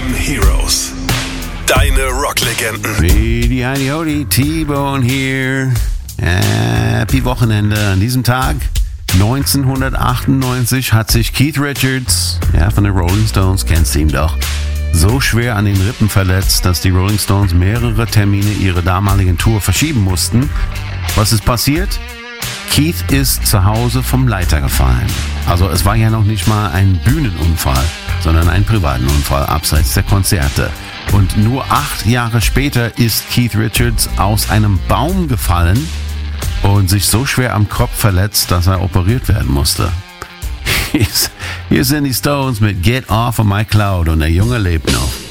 Unspoken Heroes. Deine Rocklegenden. Heidi Hodi, T-Bone hier. Happy Wochenende. An diesem Tag 1998 hat sich Keith Richards, von den Rolling Stones, kennst du ihn doch, so schwer an den Rippen verletzt, dass die Rolling Stones mehrere Termine ihrer damaligen Tour verschieben mussten. Was ist passiert? Keith ist zu Hause vom Leiter gefallen. Also es war ja noch nicht mal ein Bühnenunfall, sondern ein privaten Unfall abseits der Konzerte. Und nur 8 Jahre später ist Keith Richards aus einem Baum gefallen und sich so schwer am Kopf verletzt, dass er operiert werden musste. Hier sind die Stones mit Get Off of My Cloud und der Junge lebt noch.